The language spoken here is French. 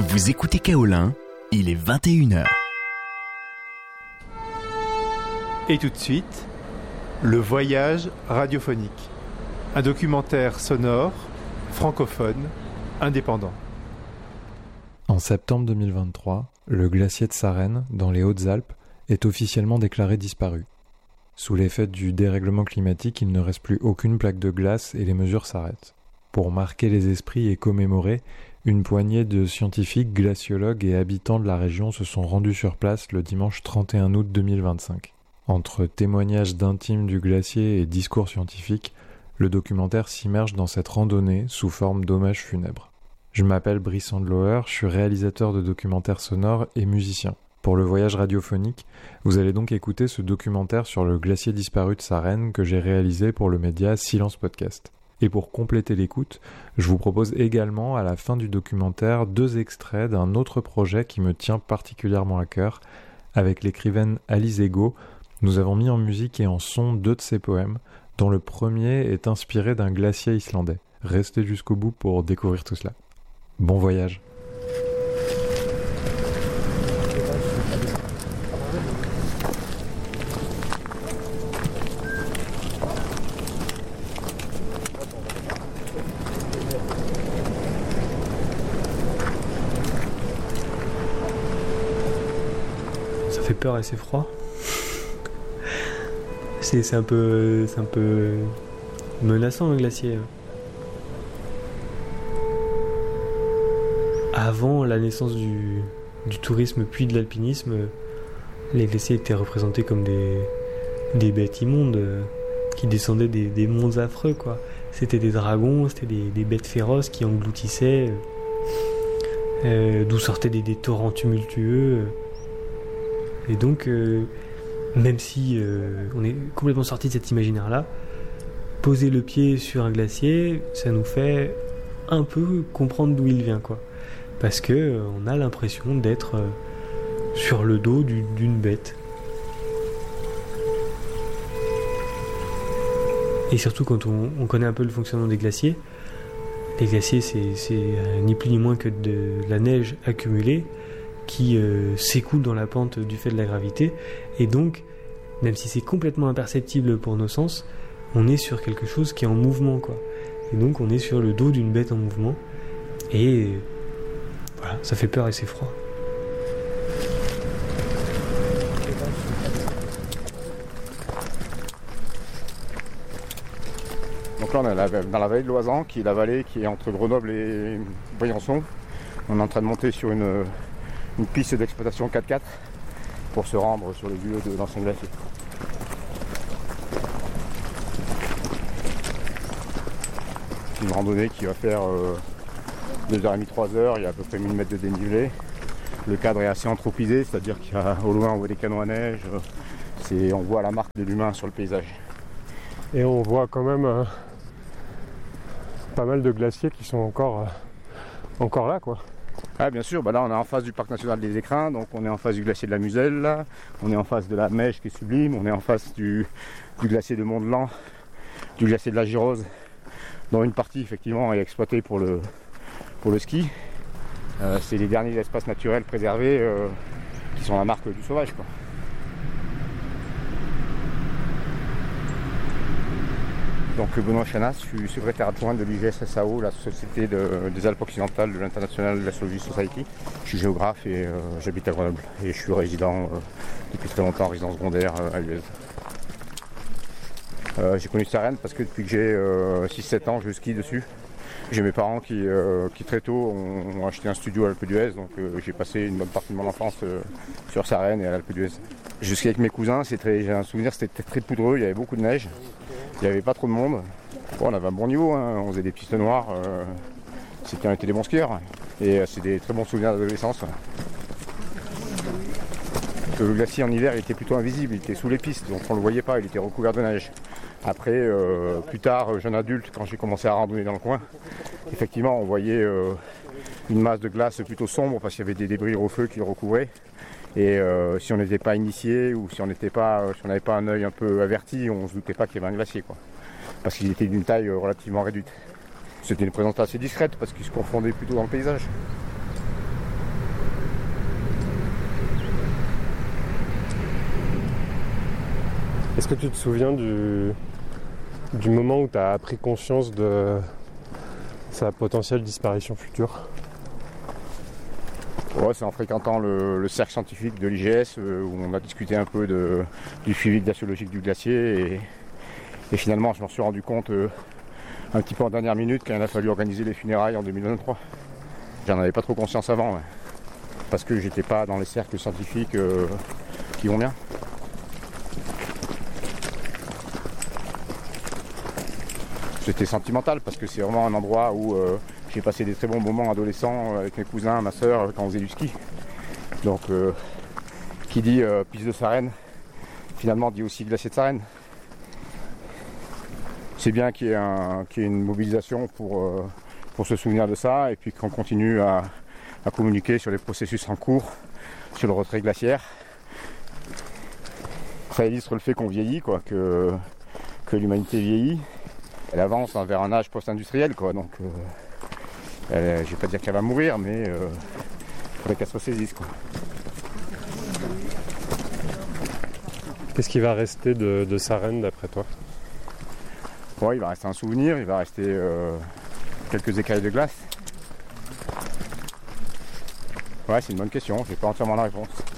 Vous écoutez Kaolin, il est 21h. Et tout de suite, le voyage radiophonique. Un documentaire sonore, francophone, indépendant. En septembre 2023, le glacier de Sarenne, dans les Hautes-Alpes, est officiellement déclaré disparu. Sous l'effet du dérèglement climatique, il ne reste plus aucune plaque de glace et les mesures s'arrêtent. Pour marquer les esprits et commémorer, une poignée de scientifiques, glaciologues et habitants de la région se sont rendus sur place le dimanche 31 août 2025. Entre témoignages d'intimes du glacier et discours scientifiques, le documentaire s'immerge dans cette randonnée sous forme d'hommage funèbre. Je m'appelle Brice Andlauer, je suis réalisateur de documentaires sonores et musicien. Pour le voyage radiophonique, vous allez donc écouter ce documentaire sur le glacier disparu de Sarenne que j'ai réalisé pour le média Silence Podcast. Et pour compléter l'écoute, je vous propose également à la fin du documentaire 2 extraits d'un autre projet qui me tient particulièrement à cœur. Avec l'écrivaine Alice Ego, nous avons mis en musique et en son 2 de ses poèmes, dont le premier est inspiré d'un glacier islandais. Restez jusqu'au bout pour découvrir tout cela. Bon voyage. Ça fait peur et c'est froid. C'est un peu menaçant, un glacier. Avant la naissance du tourisme puis de l'alpinisme, les glaciers étaient représentés comme des bêtes immondes qui descendaient des monts affreux, quoi. C'était des dragons, c'était des bêtes féroces qui engloutissaient, d'où sortaient des torrents tumultueux. Et donc, même si on est complètement sorti de cet imaginaire-là, poser le pied sur un glacier, ça nous fait un peu comprendre d'où il vient, quoi. Parce que on a l'impression d'être sur le dos d'une bête. Et surtout quand on connaît un peu le fonctionnement des glaciers, les glaciers c'est ni plus ni moins que de la neige accumulée qui s'écoule dans la pente du fait de la gravité. Et donc, même si c'est complètement imperceptible pour nos sens, on est sur quelque chose qui est en mouvement, quoi. Et donc on est sur le dos d'une bête en mouvement. Et voilà, ça fait peur et c'est froid. Donc là on est dans la vallée de l'Oisan, qui est la vallée qui est entre Grenoble et Briançon. On est en train de monter sur une piste d'exploitation 4x4 pour se rendre sur le lieu de l'ancien glacier. C'est une randonnée qui va faire 2h30, 3h, il y a à peu près 1000 mètres de dénivelé. Le cadre est assez anthropisé, c'est-à-dire qu'au loin on voit des canons à neige, on voit la marque de l'humain sur le paysage. Et on voit quand même pas mal de glaciers qui sont encore là, quoi. Ah bien sûr, là on est en face du parc national des Écrins, donc on est en face du glacier de la Muselle, là. On est en face de la Mèche qui est sublime, on est en face du glacier de Mont-de-Lan, du glacier de la Girose, dont une partie effectivement est exploitée pour le ski. C'est les derniers espaces naturels préservés qui sont la marque du sauvage, quoi. Donc Benoît Chanas, je suis secrétaire adjoint de l'IGSSAO, la Société des Alpes occidentales de l'International Glaciology Society. Je suis géographe et j'habite à Grenoble et je suis résident depuis très longtemps en résidence secondaire à l'UEZ. J'ai connu Sarenne parce que depuis que j'ai 6-7 ans, je skie dessus. J'ai mes parents qui très tôt ont acheté un studio à l'Alpe d'Huez, donc j'ai passé une bonne partie de mon enfance sur Sarenne et à l'Alpe d'Huez. Je skie avec mes cousins, j'ai un souvenir, c'était très poudreux, il y avait beaucoup de neige. Il n'y avait pas trop de monde. Bon, on avait un bon niveau, hein. On faisait des pistes noires. On était des bons skieurs. Et c'est des très bons souvenirs d'adolescence. Le glacier en hiver il était plutôt invisible, il était sous les pistes, donc on ne le voyait pas, il était recouvert de neige. Après, plus tard, jeune adulte, quand j'ai commencé à randonner dans le coin, effectivement on voyait une masse de glace plutôt sombre parce qu'il y avait des débris au feu qui le recouvraient. Et si on n'était pas initié ou si on n'avait pas un œil un peu averti, on ne se doutait pas qu'il y avait un glacier, quoi. Parce qu'il était d'une taille relativement réduite. C'était une présence assez discrète parce qu'il se confondait plutôt dans le paysage. Est-ce que tu te souviens du moment où tu as pris conscience de sa potentielle disparition future? Ouais, c'est en fréquentant le cercle scientifique de l'IGS où on a discuté un peu du suivi glaciologique du glacier et finalement je m'en suis rendu compte un petit peu en dernière minute quand il a fallu organiser les funérailles en 2023. J'en avais pas trop conscience avant, ouais, parce que j'étais pas dans les cercles scientifiques qui vont bien. C'était sentimental parce que c'est vraiment un endroit où j'ai passé des très bons moments adolescents avec mes cousins, ma soeur, quand on faisait du ski. Donc qui dit piste de Sarenne, finalement dit aussi glacier de Sarenne. C'est bien qu'il y ait une mobilisation pour se souvenir de ça et puis qu'on continue à communiquer sur les processus en cours, sur le retrait glaciaire. Ça illustre le fait qu'on vieillit, quoi, que l'humanité vieillit. Elle avance vers un âge post-industriel, quoi, donc je vais pas dire qu'elle va mourir, mais il faudrait qu'elle se ressaisisse, quoi. Qu'est-ce qui va rester de Sarenne d'après toi? Ouais, il va rester un souvenir, il va rester quelques écailles de glace. Ouais, c'est une bonne question, j'ai pas entièrement la réponse.